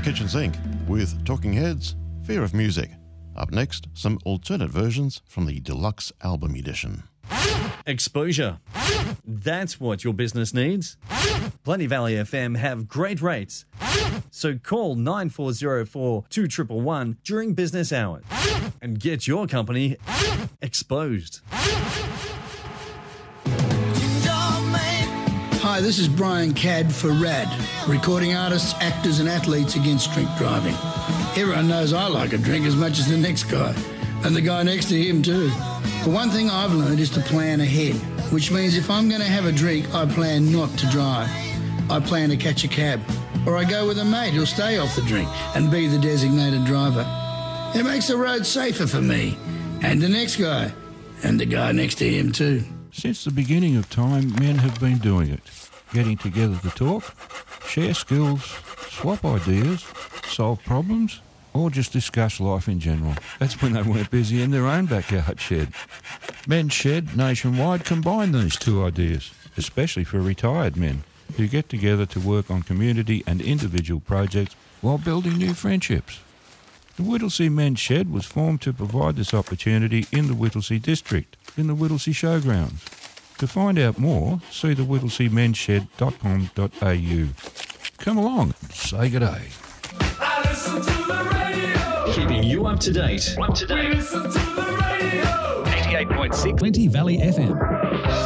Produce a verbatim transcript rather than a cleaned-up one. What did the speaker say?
kitchen sink with Talking Heads, Fear of Music. Up next, some alternate versions from the deluxe album edition. Exposure. That's what your business needs. Plenty Valley F M have great rates. So call nine four zero four, two one one one during business hours and get your company exposed. Hi, this is Brian Cadd for RAD, recording artists, actors and athletes against drink driving. Everyone knows I like a drink as much as the next guy, and the guy next to him too. The one thing I've learned is to plan ahead, which means if I'm going to have a drink, I plan not to drive. I plan to catch a cab, or I go with a mate who'll stay off the drink and be the designated driver. It makes the road safer for me, and the next guy, and the guy next to him too. Since the beginning of time, men have been doing it, getting together to talk, share skills, swap ideas, solve problems, or just discuss life in general. That's when they weren't busy in their own backyard shed. Men's Shed nationwide combine these two ideas, especially for retired men who get together to work on community and individual projects while building new friendships. The Whittlesea Men's Shed was formed to provide this opportunity in the Whittlesea district, in the Whittlesea Showgrounds. To find out more, see the whittlesea mens shed dot com dot a u. Come along and say good day. I listen to the radio. Keeping you up to date. Up to date. Listen to the radio. eighty-eight point six Plenty Valley F M.